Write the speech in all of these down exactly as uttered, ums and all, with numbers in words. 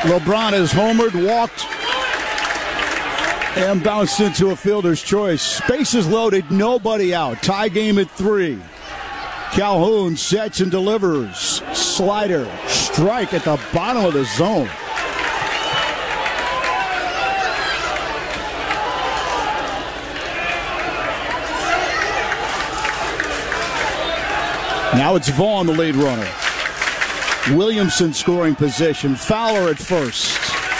LeBron has homered, walked, and bounced into a fielder's choice. Bases loaded, nobody out. Tie game at three. Calhoun sets and delivers. Slider, strike at the bottom of the zone. Now it's Vaughn, the lead runner. Williamson scoring position. Fowler at first.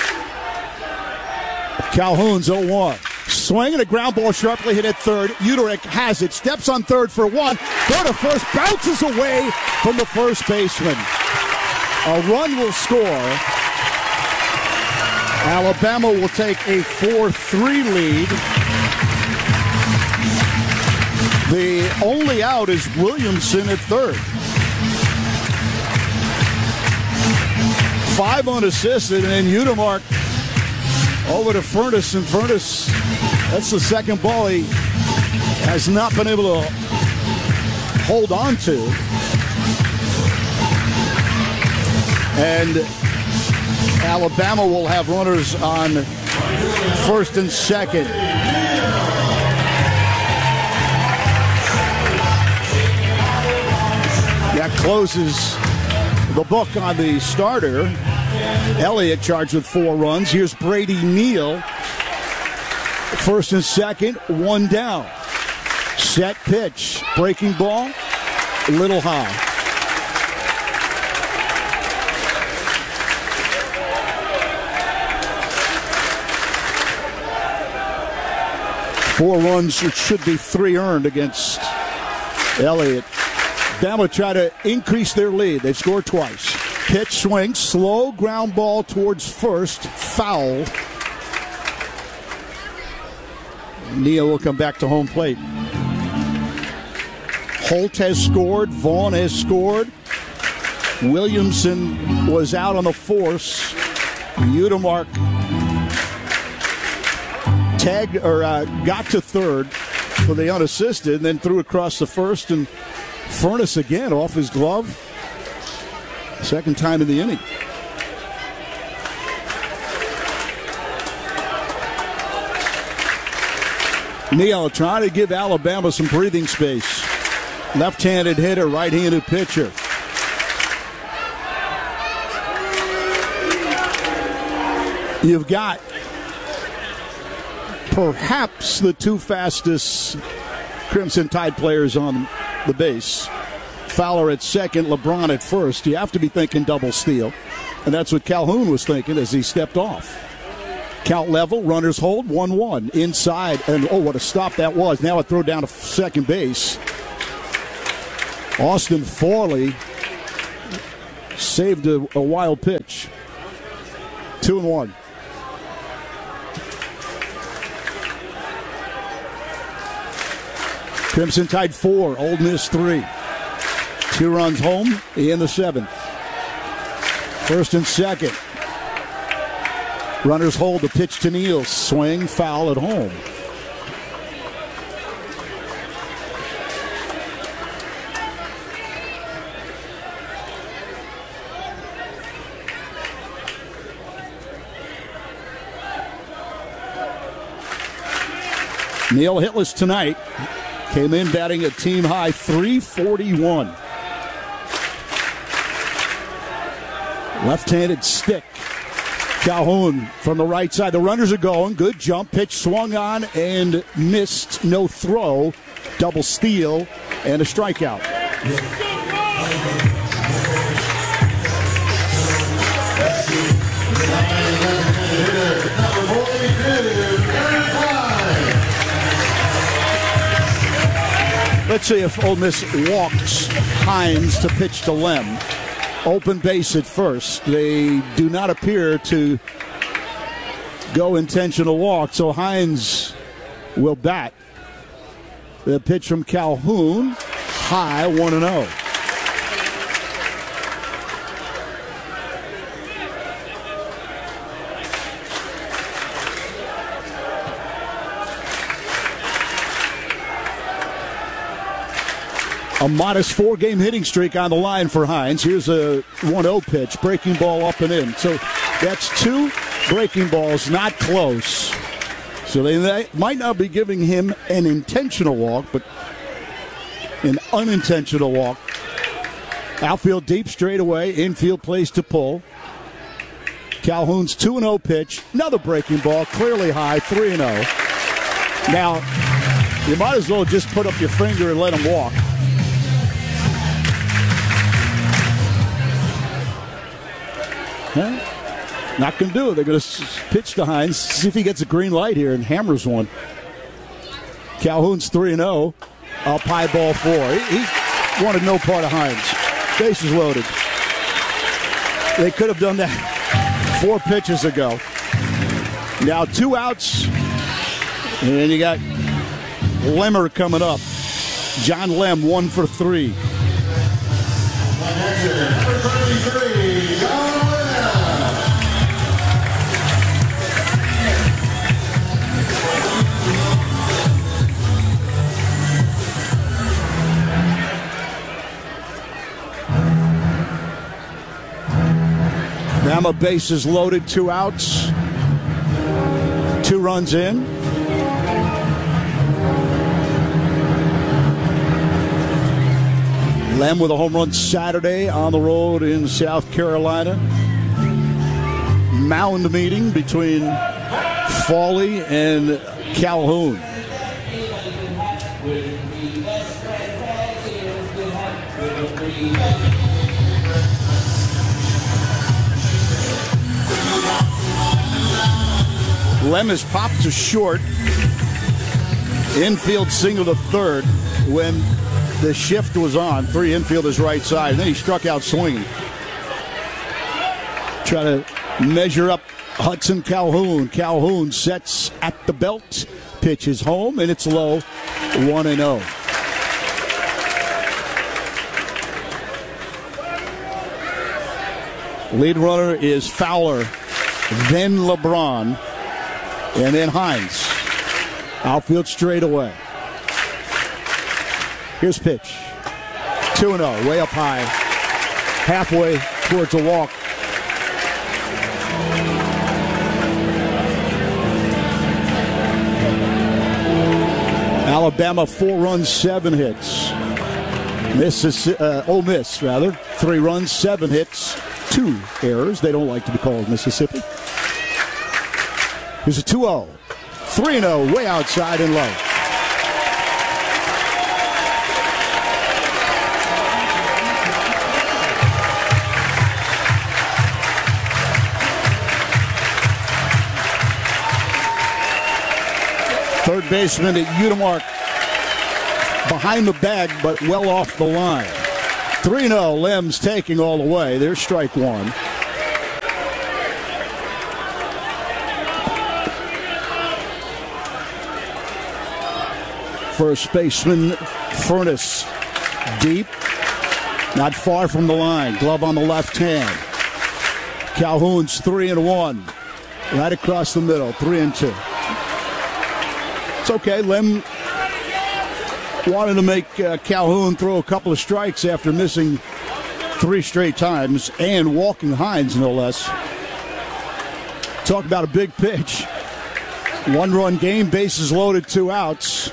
Calhoun's oh one. Swing and a ground ball sharply hit at third. Uterick has it. Steps on third for one. Go to first. Bounces away from the first baseman. A run will score. Alabama will take a four three lead. The only out is Williamson at third. Five unassisted, and then Utermark over to Furness, and Furness, that's the second ball he has not been able to hold on to. And Alabama will have runners on first and second. That closes the book on the starter. Elliott charged with four runs. Here's Brady Neal. First and second, one down. Set pitch. Breaking ball, a little high. Four runs, it should be three earned against Elliott. Bama try to increase their lead. They've scored twice. Pitch swing, slow ground ball towards first, foul. Neal will come back to home plate. Holt has scored. Vaughn has scored. Williamson was out on the force. Utermark tagged or uh, got to third for the unassisted, and then threw across the first, and Furness again off his glove. Second time in the inning. Neal trying to give Alabama some breathing space. Left-handed hitter, right-handed pitcher. You've got perhaps the two fastest Crimson Tide players on the base. Fowler at second, LeBron at first. You have to be thinking double steal. And that's what Calhoun was thinking as he stepped off. Count level, runners hold, one one. Inside, and oh, what a stop that was. Now a throw down to second base. Austin Farley saved a, a wild pitch. Two and one. Crimson Tide four, Ole Miss three. Two runs home in the seventh. First and second. Runners hold the pitch to Neal. Swing, foul at home. Neal hitless tonight. Came in batting a team high three forty-one. Left-handed stick. Calhoun from the right side. The runners are going. Good jump. Pitch swung on and missed. No throw. Double steal and a strikeout. Let's see if Ole Miss walks Hines to pitch to Lem. Open base at first. They do not appear to go intentional walk, so Hines will bat. The pitch from Calhoun, high, one and oh. A modest four-game hitting streak on the line for Hines. Here's a one oh pitch, breaking ball up and in. So That's two breaking balls, not close. So they might not be giving him an intentional walk, but an unintentional walk. Outfield deep straightaway, infield plays to pull. Calhoun's two and oh pitch, another breaking ball, clearly high, three and oh. Now, you might as well just put up your finger and let him walk. Huh? Not going to do it. They're going to pitch to Hines, see if he gets a green light here and hammers one. Calhoun's three and oh, up high, ball four. He, he wanted no part of Hines. Bases loaded. They could have done that four pitches ago. Now two outs, and you got Lemmer coming up. John Lem, one for three. Number thirty-three, John Lem. Bama bases loaded, two outs, two runs in. Lem with a home run Saturday on the road in South Carolina. Mound meeting between Fawley and Calhoun. Lem is popped to short. Infield single to third when the shift was on. Three infielders right side. And then he struck out swinging. Try to measure up Hudson Calhoun. Calhoun sets at the belt. Pitch is home, and it's low. one and oh. Lead runner is Fowler, then LeBron, and then Hines. Outfield straight away. Here's pitch. two and oh, way up high. Halfway towards a walk. Alabama, four runs, seven hits. Mississippi, uh, Ole Miss, rather, three runs, seven hits, two errors. They don't like to be called Mississippi. Here's a two oh. three and oh, way outside and low. Third baseman at Udemark, behind the bag, but well off the line. three and oh, Lem's taking all the way. There's strike one. First baseman, Furness, deep, not far from the line. Glove on the left hand. Calhoun's three and one, right across the middle, three and two. It's okay. Lem wanted to make uh, Calhoun throw a couple of strikes after missing three straight times and walking Hines, no less. Talk about a big pitch. One-run game, bases loaded, two outs.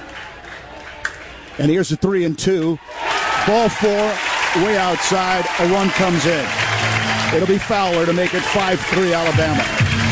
And here's a three and two. Ball four, way outside. A run comes in. It'll be Fowler to make it five three Alabama.